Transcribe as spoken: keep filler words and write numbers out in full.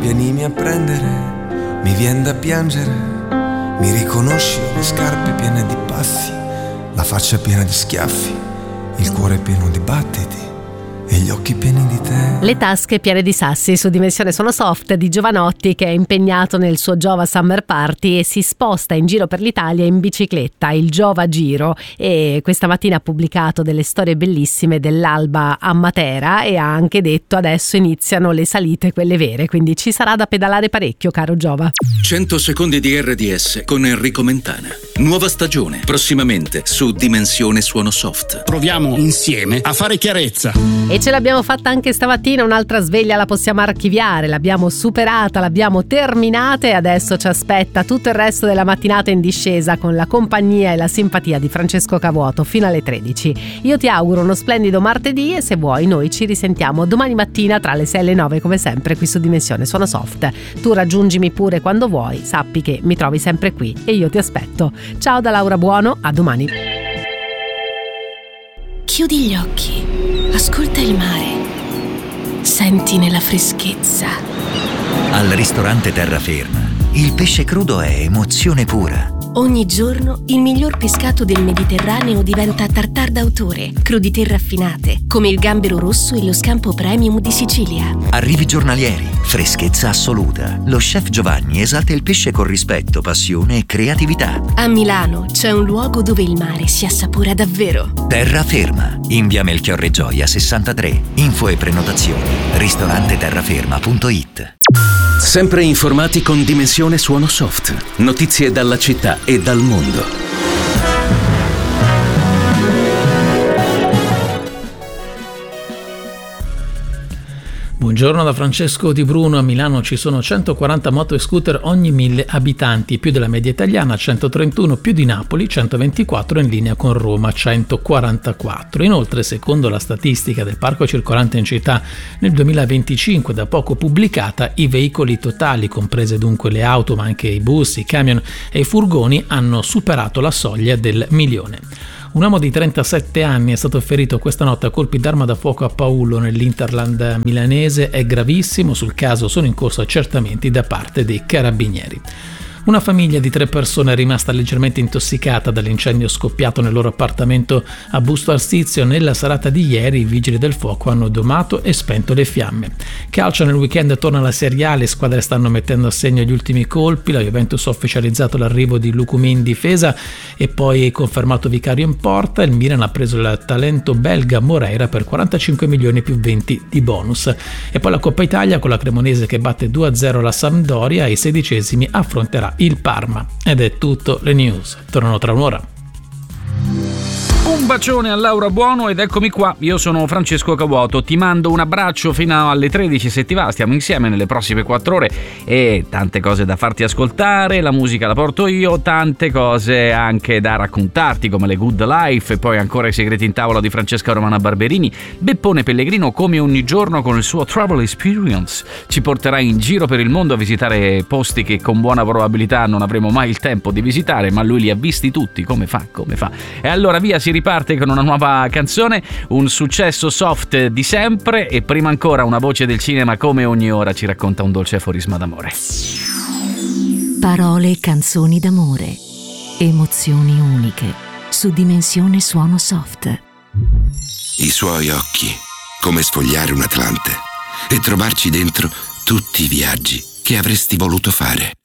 vienimi a prendere, mi vien da piangere. Mi riconosci, le scarpe piene di passi, la faccia piena di schiaffi, il cuore pieno di battiti e gli occhi pieni di te. Le tasche piene di sassi su Dimensione Suono Soft di Giovanotti, che è impegnato nel suo Giova Summer Party e si sposta in giro per l'Italia in bicicletta, il Giova Giro, e questa mattina ha pubblicato delle storie bellissime dell'alba a Matera e ha anche detto adesso iniziano le salite, quelle vere, quindi ci sarà da pedalare parecchio, caro Giova. cento secondi di R D S con Enrico Mentana. Nuova stagione, prossimamente su Dimensione Suono Soft. Proviamo insieme a fare chiarezza. E ce l'abbiamo fatta anche stamattina, un'altra sveglia la possiamo archiviare, l'abbiamo superata, l'abbiamo terminata e adesso ci aspetta tutto il resto della mattinata in discesa con la compagnia e la simpatia di Francesco Cavuoto fino alle tredici. Io ti auguro uno splendido martedì e se vuoi noi ci risentiamo domani mattina tra le sei e le nove come sempre qui su Dimensione Suono Soft. Tu raggiungimi pure quando vuoi, sappi che mi trovi sempre qui e io ti aspetto. Ciao da Laura Buono, a domani. Chiudi gli occhi, ascolta il mare, senti nella freschezza. Al ristorante Terraferma, il pesce crudo è emozione pura. Ogni giorno il miglior pescato del Mediterraneo diventa tartar d'autore, crudité raffinate, come il gambero rosso e lo scampo premium di Sicilia. Arrivi giornalieri, freschezza assoluta. Lo chef Giovanni esalta il pesce con rispetto, passione e creatività. A Milano c'è un luogo dove il mare si assapora davvero. Terraferma, in via Melchiorre Gioia sessantatré. Info e prenotazioni ristorante terraferma punto it. Sempre informati con Dimensione Suono Soft. Notizie dalla città e dal mondo. Buongiorno da Francesco Di Bruno. A Milano ci sono centoquaranta moto e scooter ogni mille abitanti, più della media italiana, centotrentuno, più di Napoli, centoventiquattro, in linea con Roma, centoquarantaquattro. Inoltre, secondo la statistica del parco circolante in città nel duemilaventicinque, da poco pubblicata, i veicoli totali, comprese dunque le auto ma anche i bus, i camion e i furgoni, hanno superato la soglia del milione. Un uomo di trentasette anni è stato ferito questa notte a colpi d'arma da fuoco a Paullo, nell'Interland milanese. È gravissimo, sul caso sono in corso accertamenti da parte dei carabinieri. Una famiglia di tre persone è rimasta leggermente intossicata dall'incendio scoppiato nel loro appartamento a Busto Arsizio. Nella serata di ieri i vigili del fuoco hanno domato e spento le fiamme. Calcio, nel weekend torna la Serie A, le squadre stanno mettendo a segno gli ultimi colpi. La Juventus ha ufficializzato l'arrivo di Lucumí in difesa e poi confermato vicario in porta. Il Milan ha preso il talento belga Moreira per quarantacinque milioni più venti di bonus. E poi la Coppa Italia con la Cremonese che batte due a zero la Sampdoria, ai sedicesimi affronterà il Parma. Ed è tutto, le news tornano tra un'ora. Un bacione a Laura Buono ed eccomi qua, io sono Francesco Cavuoto, ti mando un abbraccio fino alle tredici se ti va, stiamo insieme nelle prossime quattro ore e tante cose da farti ascoltare, la musica la porto io, tante cose anche da raccontarti come le Good Life e poi ancora i segreti in tavola di Francesca Romana Barberini. Beppone Pellegrino come ogni giorno con il suo Travel Experience ci porterà in giro per il mondo a visitare posti che con buona probabilità non avremo mai il tempo di visitare, ma lui li ha visti tutti, come fa, come fa. E allora via, si riparte con una nuova canzone, un successo soft di sempre e prima ancora una voce del cinema come ogni ora ci racconta un dolce aforisma d'amore. Parole e canzoni d'amore, emozioni uniche su Dimensione Suono Soft. I suoi occhi, come sfogliare un Atlante e trovarci dentro tutti i viaggi che avresti voluto fare.